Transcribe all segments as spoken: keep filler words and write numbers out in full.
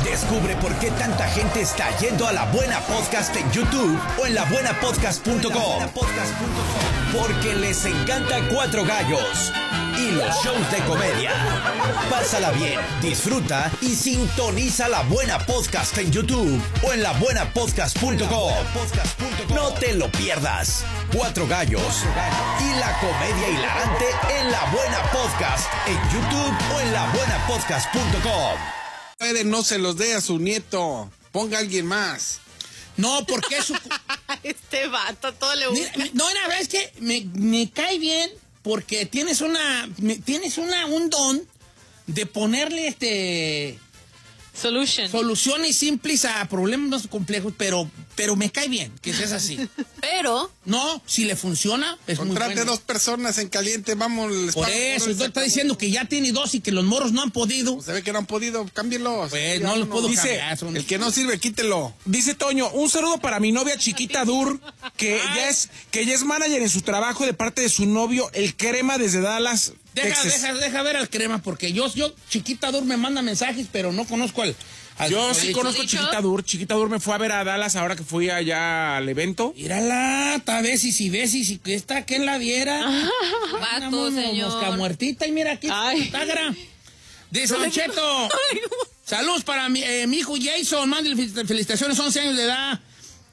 Descubre por qué tanta gente está yendo a La Buena Podcast en YouTube o en la buena podcast punto com. Porque les encanta Cuatro Gallos y los shows de comedia. Pásala bien, disfruta y sintoniza La Buena Podcast en YouTube o en la buena podcast punto com. No te lo pierdas. Cuatro Gallos y la comedia hilarante en La Buena Podcast en YouTube o en la buena podcast punto com. No se los dé a su nieto. Ponga a alguien más. No, porque eso... Este vato, todo le gusta. Mira, no, la verdad es que me, me cae bien porque tienes una... Me, tienes una un don de ponerle este... Solution. Soluciones simples a problemas más complejos, pero, pero me cae bien que seas así. Pero... No, si le funciona, es Contrate muy bueno. dos personas en caliente, vamos. Les Por pago eso, por usted está diciendo que ya tiene dos y que los morros no han podido. Se ve que no han podido, cámbienlos. Pues Ya no los uno- puedo Dice, cambiar. son- el que no sirve, quítelo. Dice Toño, un saludo para mi novia Chiquita Dur, que ya es que ya es manager en su trabajo de parte de su novio, el Crema desde Dallas, Deja, Texas. deja, deja ver al Crema, porque yo, yo, Chiquita Dur me manda mensajes, pero no conozco al... al Yo sí al- conozco a ¿Dicho? Chiquita Dur. Chiquita Dur me fue a ver a Dallas ahora que fui allá al evento. Mírala, ta vez y si ves y si esta, ¿quién la viera? Vato, Una mo- señor. Mosca muertita y mira aquí, Ay. tagra. Dice Don Cheto, saludos para mi, eh, mi hijo Jason, mande fel- felicitaciones, once años de edad.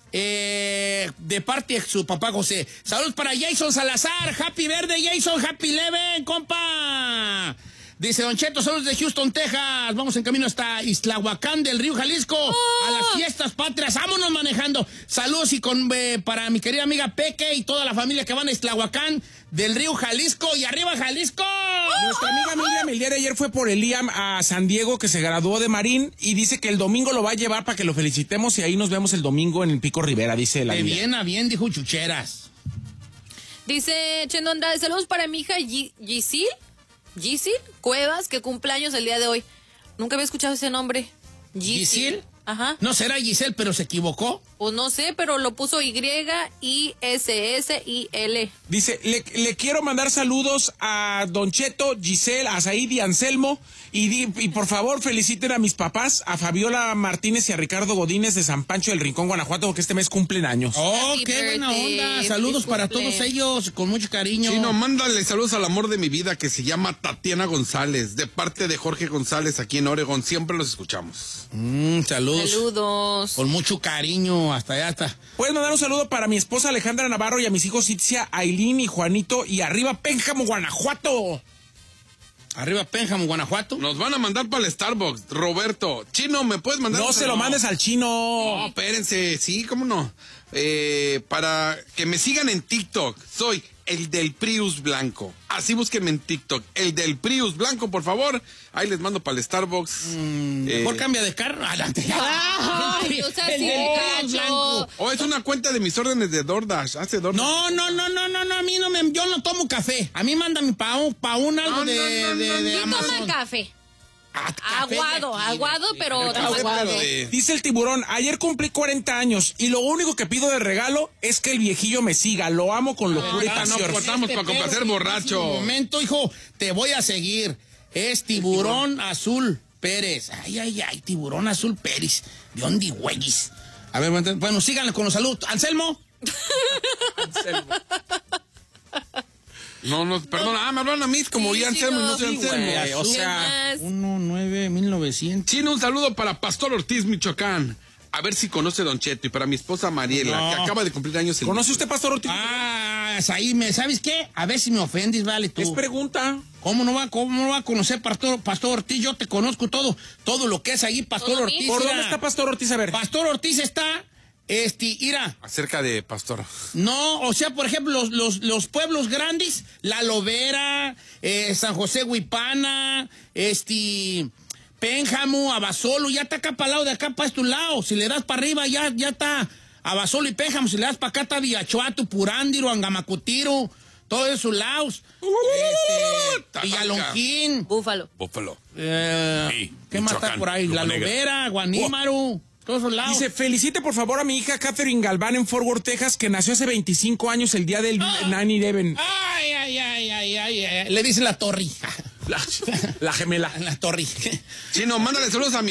Eh, de parte de su papá José. Saludos para Jason Salazar, happy verde Jason, happy leven, compa. Dice Don Cheto, saludos de Houston, Texas. Vamos en camino hasta Islahuacán del Río Jalisco a las fiestas patrias. Vámonos manejando. Saludos y con eh, para mi querida amiga Peque y toda la familia que van a Islahuacán del Río Jalisco. Y arriba Jalisco. Nuestra amiga Miriam el día de ayer fue por el I A M a San Diego, que se graduó de Marín, y dice que el domingo lo va a llevar para que lo felicitemos y ahí nos vemos el domingo en el Pico Rivera, dice la De Miriam. bien a bien, dijo Chucheras. Dice Chendo Andrade, saludos para mi hija Gi- Gisil, Gisil Cuevas, que cumpleaños el día de hoy. Nunca había escuchado ese nombre. ¿Gisil? Ajá. No será Giselle, pero se equivocó. Pues no sé, pero lo puso Y I S S I L. Dice, le, le quiero mandar saludos a Don Cheto, Giselle, a Said y Anselmo, y, di- y por favor feliciten a mis papás, a Fabiola Martínez y a Ricardo Godínez de San Pancho del Rincón, Guanajuato, porque este mes cumplen años. Oh, Happy qué buena birthday, onda. Saludos feliz para cumple. todos ellos, con mucho cariño. Sí, no, mándale saludos al amor de mi vida que se llama Tatiana González, de parte de Jorge González aquí en Oregon. Siempre los escuchamos. Mm, saludos. Saludos. Con mucho cariño, hasta allá hasta. Puedes mandar un saludo para mi esposa Alejandra Navarro y a mis hijos Itzia, Ailín y Juanito, y arriba Pénjamo, Guanajuato. Arriba Pénjamo, Guanajuato. Nos van a mandar para el Starbucks, Roberto. Chino, ¿me puedes mandar? No un se lo saludo? mandes al No, chino. espérense, sí, cómo no. Eh, para que me sigan en TikTok, soy el del Prius Blanco. Así búsquenme en TikTok, el del Prius Blanco, por favor. Ahí les mando para el Starbucks. Mm, Eh, Mejor cambia de carro. Adelante. Ay, no seas El del gacho. Prius blanco. O es una cuenta de mis órdenes de DoorDash. Hace DoorDash. No, no, no, no, no, no, a mí no me, yo no tomo café. A mí mándame pa' un, pa' un algo No, de, no, no, de, no, de Sí Amazon. toma café. Ah, café de Aguado, aquí, de aguado, aquí. pero Café, toma pero café. de- Dice el tiburón, ayer cumplí cuarenta años y lo único que pido de regalo es que el viejillo me siga. Lo amo con locura y Ah, no, pasión. pues, estamos para complacer borracho. Un momento, hijo, te voy a seguir. Es Tiburón Azul Pérez. Ay, ay, ay, Tiburón Azul Pérez. ¿De dónde, güeyes? A ver, bueno, bueno, síganle con los saludos. Anselmo. No, no, perdón. Ah, me hablan a mí como Sí, ya sí, Anselmo y no, no soy sí, Anselmo. güey, o ¿Qué sea, más? uno nueve mil novecientos. Chino, un saludo para Pastor Ortiz, Michoacán. A ver si conoce Don Cheto. Y para mi esposa Mariela, No. que acaba de cumplir años. el- ¿Conoce usted, Pastor Ortiz? Ah, ahí me, ¿sabes qué? A ver si me ofendes, vale, tú. Es pregunta. ¿Cómo no va, cómo no va a conocer Pastor, Pastor Ortiz? Yo te conozco todo, todo lo que es ahí, Pastor Todo Ortiz. mismo. ¿Por Mira, dónde está Pastor Ortiz? A ver. Pastor Ortiz está, este, mira, Acerca de Pastor. no, o sea, por ejemplo, los, los, los pueblos grandes, La Lobera, eh, San José Huipana, este, Pénjamo, Abasolo, ya está acá para el lado de acá, para este lado. Si le das para arriba, ya, ya está Abasolo y Pénjamo. Si le das para acá, está Villachuato, Purándiro, Angamacutiro, todos esos lados. Este, Tatanca. Villalongín. Búfalo. Búfalo. Eh, Sí, ¿Qué más está Michoacán, por ahí? La Loma Negra. Lobera, Guanímaro, todos esos lados. Dice, felicite por favor a mi hija Catherine Galván en Fort Worth, Texas, que nació hace veinticinco años el día del Ah. nueve once. Ay, ay, ay, ay, ay, ay. Le dicen la torri. La, la gemela. La torri. Chino, mándale saludos a mi